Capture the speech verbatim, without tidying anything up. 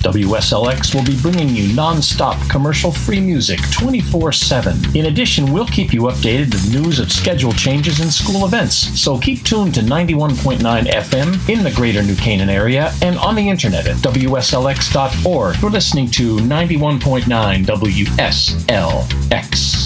W S L X will be bringing you non-stop commercial-free music twenty-four seven. In addition, we'll keep you updated with news of schedule changes and school events. So keep tuned to ninety-one point nine F M in the greater New Canaan area and on the internet at W S L X dot org. You're listening to ninety-one point nine W S L X.